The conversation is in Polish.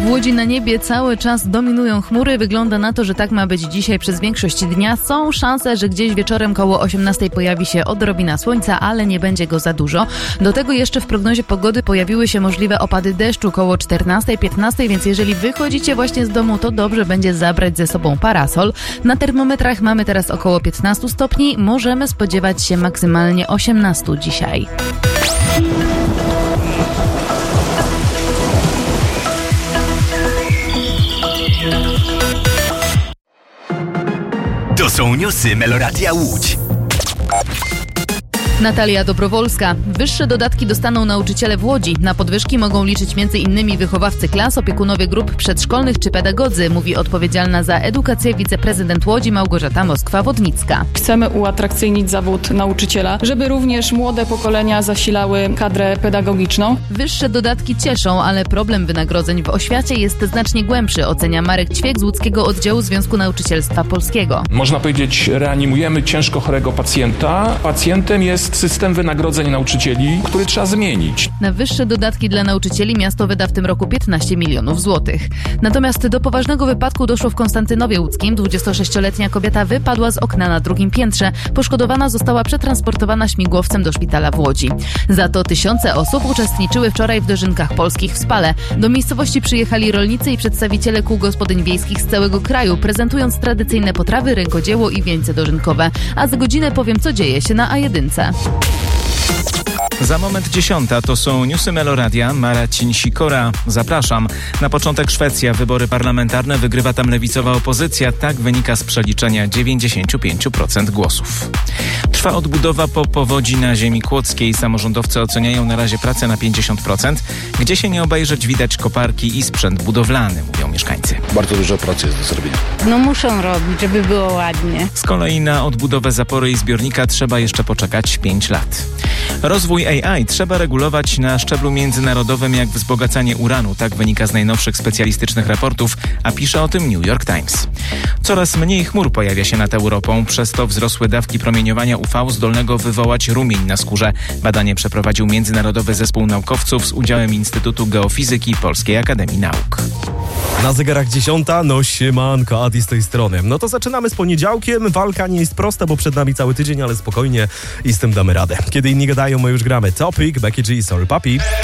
W Łodzi na niebie cały czas dominują chmury. Wygląda na to, że tak ma być dzisiaj przez większość dnia. Są szanse, że gdzieś wieczorem koło 18 pojawi się odrobina słońca, ale nie będzie go za dużo. Do tego jeszcze w prognozie pogody pojawiły się możliwe opady deszczu koło 14-15, więc jeżeli wychodzicie właśnie z domu, to dobrze będzie zabrać ze sobą parasol. Na termometrach mamy teraz około 15 stopni. Możemy spodziewać się maksymalnie 18 dzisiaj. To są newsy Meloradia Łódź. Natalia Dobrowolska. Wyższe dodatki dostaną nauczyciele w Łodzi. Na podwyżki mogą liczyć m.in. wychowawcy klas, opiekunowie grup przedszkolnych czy pedagodzy, mówi odpowiedzialna za edukację wiceprezydent Łodzi Małgorzata Moskwa-Wodnicka. Chcemy uatrakcyjnić zawód nauczyciela, żeby również młode pokolenia zasilały kadrę pedagogiczną. Wyższe dodatki cieszą, ale problem wynagrodzeń w oświacie jest znacznie głębszy, ocenia Marek Ćwiek z łódzkiego oddziału Związku Nauczycielstwa Polskiego. Można powiedzieć, reanimujemy ciężko chorego pacjenta. Pacjentem jest system wynagrodzeń nauczycieli, który trzeba zmienić. Na wyższe dodatki dla nauczycieli miasto wyda w tym roku 15 milionów złotych. Natomiast do poważnego wypadku doszło w Konstantynowie Łódzkim. 26-letnia kobieta wypadła z okna na drugim piętrze. Poszkodowana została przetransportowana śmigłowcem do szpitala w Łodzi. Za to tysiące osób uczestniczyły wczoraj w dożynkach polskich w Spale. Do miejscowości przyjechali rolnicy i przedstawiciele kół gospodyń wiejskich z całego kraju, prezentując tradycyjne potrawy, rękodzieło i wieńce dożynkowe. A za godzinę powiem, co dzieje się na A1. Za moment 10 to są newsy Meloradia. Marcin Sikora. Zapraszam. Na początek Szwecja. Wybory parlamentarne. Wygrywa tam lewicowa opozycja. Tak wynika z przeliczenia 95% głosów. Trwa odbudowa po powodzi na ziemi kłodzkiej. Samorządowcy oceniają na razie pracę na 50%. Gdzie się nie obejrzeć, widać koparki i sprzęt budowlany, mówią mieszkańcy. Bardzo dużo pracy jest do zrobienia. No muszą robić, żeby było ładnie. Z kolei na odbudowę zapory i zbiornika trzeba jeszcze poczekać 5 lat. Rozwój AI trzeba regulować na szczeblu międzynarodowym jak wzbogacanie uranu. Tak wynika z najnowszych specjalistycznych raportów, a pisze o tym New York Times. Coraz mniej chmur pojawia się nad Europą, przez to wzrosły dawki promieniowania UV zdolnego wywołać rumień na skórze. Badanie przeprowadził międzynarodowy zespół naukowców z udziałem Instytutu Geofizyki Polskiej Akademii Nauk. Na zegarach 10, no siemanko, Adi z tej strony. No to zaczynamy z poniedziałkiem. Walka nie jest prosta, bo przed nami cały tydzień, ale spokojnie i z tym damy radę. Kiedy inni gadają, my już gramy. Topic, Becky G, Sorry Papi.